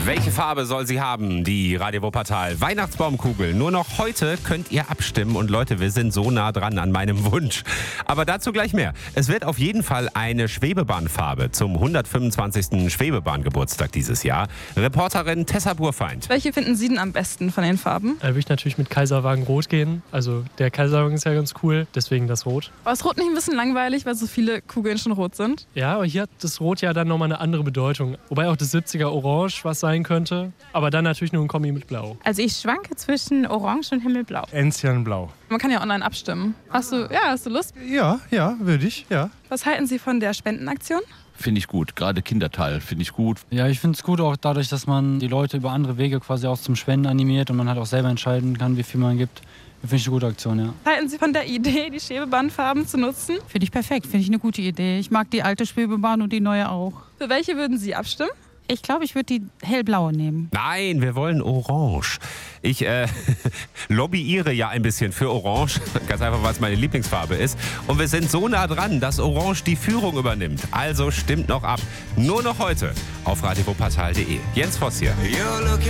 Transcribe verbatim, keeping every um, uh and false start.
Welche Farbe soll sie haben, die Radio Wuppertal Weihnachtsbaumkugel? Nur noch heute könnt ihr abstimmen und Leute, wir sind so nah dran an meinem Wunsch. Aber dazu gleich mehr. Es wird auf jeden Fall eine Schwebebahnfarbe zum hundertfünfundzwanzigsten Schwebebahngeburtstag dieses Jahr. Reporterin Tessa Burfeind. Welche finden Sie denn am besten von den Farben? Da würde ich natürlich mit Kaiserwagen Rot gehen. Also der Kaiserwagen ist ja ganz cool, deswegen das Rot. War das Rot nicht ein bisschen langweilig, weil so viele Kugeln schon rot sind? Ja, aber hier hat das Rot ja dann nochmal eine andere Bedeutung. Wobei auch das siebziger Orange was sein könnte, aber dann natürlich nur ein Kombi mit Blau. Also ich schwanke zwischen Orange und Himmelblau. Enzianblau. Man kann ja online abstimmen. Hast du, ja, hast du Lust? Ja, ja, würde ich, ja. Was halten Sie von der Spendenaktion? Finde ich gut, gerade Kinderteil finde ich gut. Ja, ich finde es gut auch dadurch, dass man die Leute über andere Wege quasi auch zum Spenden animiert und man halt auch selber entscheiden kann, wie viel man gibt. Finde ich eine gute Aktion, ja. Halten Sie von der Idee, die Schwebebahnfarben zu nutzen? Finde ich perfekt, finde ich eine gute Idee. Ich mag die alte Schwebebahn und die neue auch. Für welche würden Sie abstimmen? Ich glaube, ich würde die hellblaue nehmen. Nein, wir wollen Orange. Ich äh, lobbyiere ja ein bisschen für Orange, ganz einfach, weil es meine Lieblingsfarbe ist. Und wir sind so nah dran, dass Orange die Führung übernimmt. Also stimmt noch ab. Nur noch heute auf radio wuppertal punkt de. Jens Voss hier.